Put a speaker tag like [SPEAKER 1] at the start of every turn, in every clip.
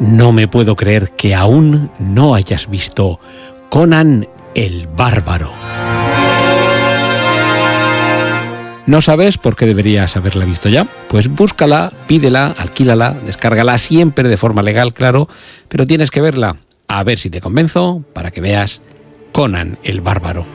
[SPEAKER 1] No me puedo creer que aún no hayas visto Conan el Bárbaro. ¿No sabes por qué deberías haberla visto ya? Pues búscala, pídela, alquílala, descárgala siempre de forma legal, claro, pero tienes que verla. A ver si te convenzo para que veas Conan el Bárbaro.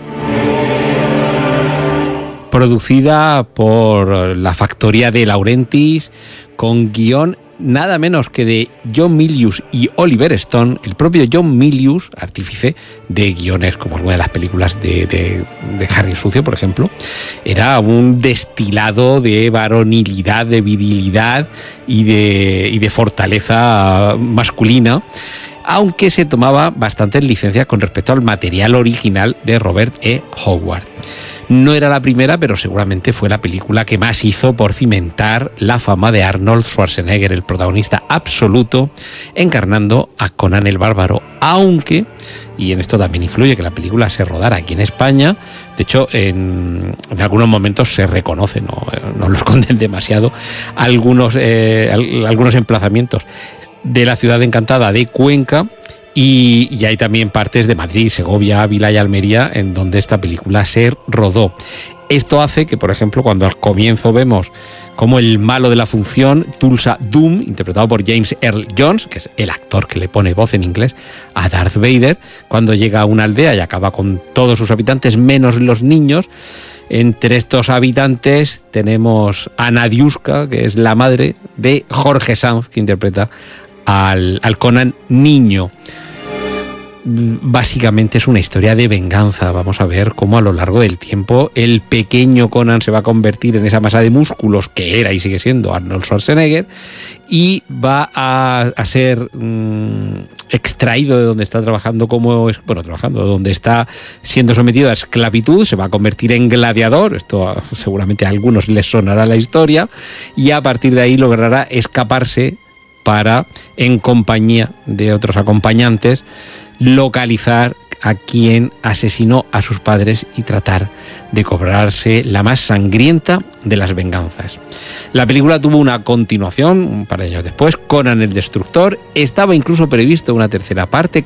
[SPEAKER 1] Producida por la factoría de Laurentiis, con guión nada menos que de John Milius y Oliver Stone, el propio John Milius, artífice de guiones como alguna de las películas de Harry Sucio, por ejemplo. Era un destilado de varonilidad, de virilidad y de fortaleza masculina, aunque se tomaba bastantes licencias con respecto al material original de Robert E. Howard. No era la primera, pero seguramente fue la película que más hizo por cimentar la fama de Arnold Schwarzenegger, el protagonista absoluto, encarnando a Conan el Bárbaro, aunque, y en esto también influye que la película se rodara aquí en España, de hecho en algunos momentos se reconoce, no lo esconden demasiado, algunos emplazamientos de la ciudad encantada de Cuenca, y hay también partes de Madrid, Segovia, Ávila y Almería en donde esta película se rodó. Esto hace que, por ejemplo, cuando al comienzo vemos como el malo de la función, Tulsa Doom, interpretado por James Earl Jones, que es el actor que le pone voz en inglés a Darth Vader, cuando llega a una aldea y acaba con todos sus habitantes, menos los niños. Entre estos habitantes tenemos a Nadiuska, que es la madre de Jorge Sanz, que interpreta al Conan niño. Básicamente es una historia de venganza. Vamos a ver cómo a lo largo del tiempo el pequeño Conan se va a convertir en esa masa de músculos que era y sigue siendo Arnold Schwarzenegger, y va a ser extraído de donde está trabajando donde está siendo sometido a esclavitud. Se va a convertir en gladiador. Esto seguramente a algunos les sonará la historia, y a partir de ahí logrará escaparse para, en compañía de otros acompañantes, localizar a quien asesinó a sus padres y tratar de cobrarse la más sangrienta de las venganzas. La película tuvo una continuación un par de años después, Conan el Destructor. Estaba incluso previsto una tercera parte